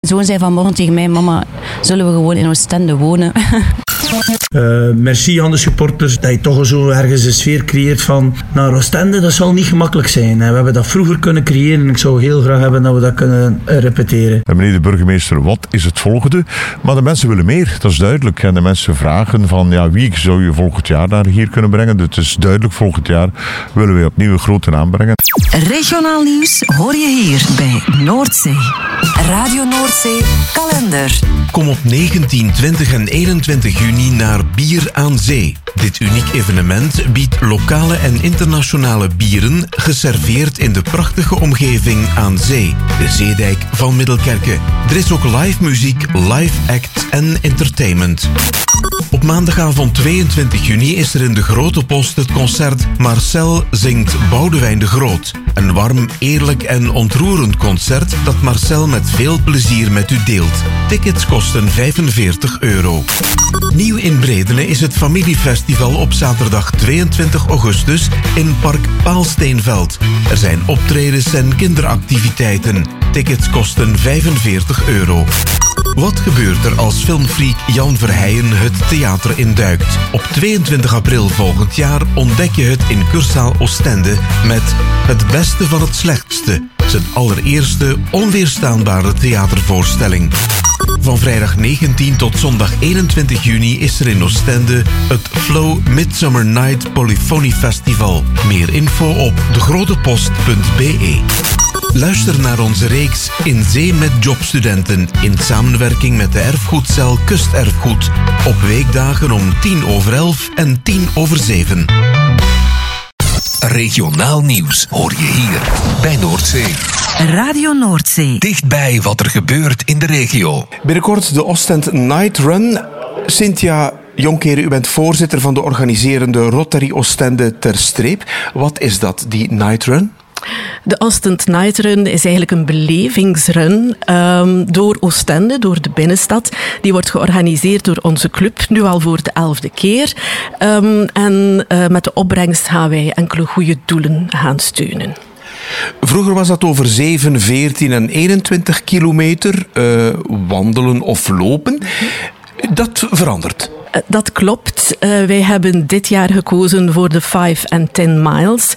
Zoon zei vanmorgen tegen mij, mama, zullen we gewoon in Oostende wonen? Merci aan de supporters dat je toch zo ergens een sfeer creëert van naar Oostende, dat zal niet gemakkelijk zijn. We hebben dat vroeger kunnen creëren en ik zou heel graag hebben dat we dat kunnen repeteren. En meneer de burgemeester, wat is het volgende? Maar de mensen willen meer, dat is duidelijk. En de mensen vragen van, wie zou je volgend jaar naar hier kunnen brengen? Het is duidelijk, volgend jaar willen we opnieuw een grote naam brengen. Regionaal nieuws hoor je hier bij Noordzee. Radio Noordzee kalender. Kom op 19, 20 en 21 juni naar Bier aan Zee. Dit uniek evenement biedt lokale en internationale bieren geserveerd in de prachtige omgeving aan zee, de Zeedijk van Middelkerke. Er is ook live muziek, live act en entertainment. Op maandagavond 22 juni is er in de Grote Post het concert Marcel zingt Boudewijn de Groot. Een warm, eerlijk en ontroerend concert dat Marcel met veel plezier met u deelt. Tickets kosten €45. Nieuw in Bredene is het familiefestival op zaterdag 22 augustus in Park Paalsteenveld. Er zijn optredens en kinderactiviteiten. Tickets kosten €45. Wat gebeurt er als filmfreak Jan Verheijen het theater induikt? Op 22 april volgend jaar ontdek je het in Cursaal Oostende met Het Beste van het Slechtste. Zijn allereerste onweerstaanbare theatervoorstelling. Van vrijdag 19 tot zondag 21 juni is er in Oostende het Flow Midsummer Night Polyphony Festival. Meer info op degrotepost.be. Luister naar onze reeks In Zee met Jobstudenten in samenwerking met de erfgoedcel Kusterfgoed. Op weekdagen om 11:10 en 7:10. Regionaal nieuws hoor je hier bij Noordzee. Radio Noordzee. Dichtbij wat er gebeurt in de regio. Binnenkort de Oostend Night Run. Cynthia Jonkeren, u bent voorzitter van de organiserende Rotary Oostende ter Streep. Wat is dat, die Night Run? De Oostend Night Run is eigenlijk een belevingsrun door Oostende, door de binnenstad. Die wordt georganiseerd door onze club, nu al voor de 11e keer. En met de opbrengst gaan wij enkele goede doelen gaan steunen. Vroeger was dat over 7, 14 en 21 kilometer wandelen of lopen. Dat verandert. Dat klopt. Wij hebben dit jaar gekozen voor de 5 en 10 miles.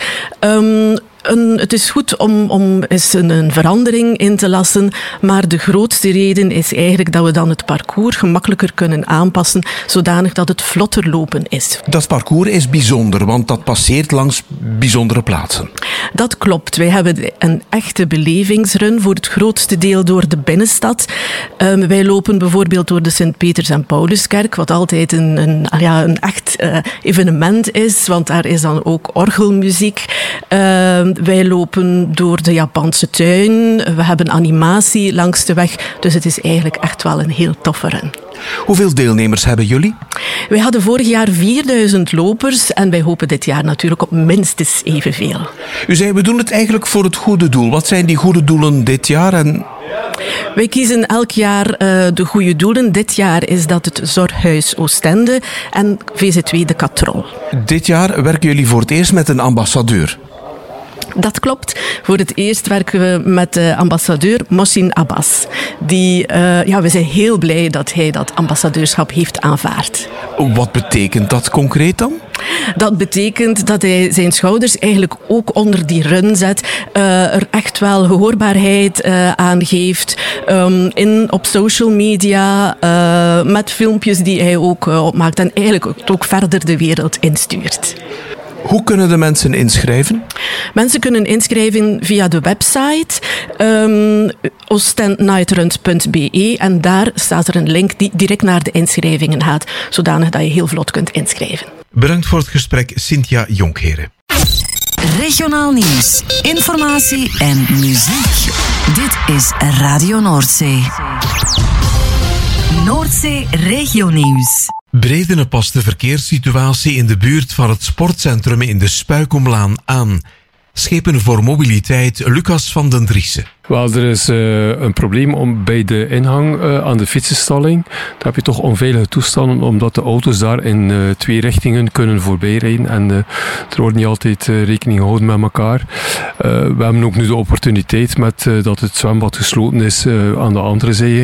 Het is goed om eens een verandering in te lassen, maar de grootste reden is eigenlijk dat we dan het parcours gemakkelijker kunnen aanpassen, zodanig dat het vlotter lopen is. Dat parcours is bijzonder, want dat passeert langs bijzondere plaatsen. Dat klopt. Wij hebben een echte belevingsrun voor het grootste deel door de binnenstad. Wij lopen bijvoorbeeld door de Sint-Peters- en Pauluskerk, wat altijd een echt evenement is, want daar is dan ook orgelmuziek. Wij lopen door de Japanse tuin. We hebben animatie langs de weg. Dus het is eigenlijk echt wel een heel toffe run. Hoeveel deelnemers hebben jullie? Wij hadden vorig jaar 4000 lopers en wij hopen dit jaar natuurlijk op minstens evenveel. U zei, we doen het eigenlijk voor het goede doel. Wat zijn die goede doelen dit jaar? Wij kiezen elk jaar de goede doelen. Dit jaar is dat het Zorghuis Oostende en VZ2 de Katrol. Dit jaar werken jullie voor het eerst met een ambassadeur. Dat klopt. Voor het eerst werken we met de ambassadeur Mohsin Abbas. We zijn heel blij dat hij dat ambassadeurschap heeft aanvaard. Wat betekent dat concreet dan? Dat betekent dat hij zijn schouders eigenlijk ook onder die run zet. Er echt wel gehoorbaarheid aan geeft. Op social media. Met filmpjes die hij ook opmaakt. En eigenlijk ook verder de wereld instuurt. Hoe kunnen de mensen inschrijven? Mensen kunnen inschrijven via de website oostendnightrun.be en daar staat er een link die direct naar de inschrijvingen gaat, zodanig dat je heel vlot kunt inschrijven. Bedankt voor het gesprek, Cynthia Jonkeren. Regionaal nieuws, informatie en muziek. Dit is Radio Noordzee. Noordzee Regionieuws. Bredene past de verkeerssituatie in de buurt van het sportcentrum in de Spuikomlaan aan. Schepen voor Mobiliteit, Lucas van den Driessen. Wel, er is een probleem bij de ingang aan de fietsenstalling. Daar heb je toch onveilige toestanden, omdat de auto's daar in 2 richtingen kunnen voorbijrijden. En er wordt niet altijd rekening gehouden met elkaar. We hebben ook nu de opportuniteit met dat het zwembad gesloten is aan de andere zijde.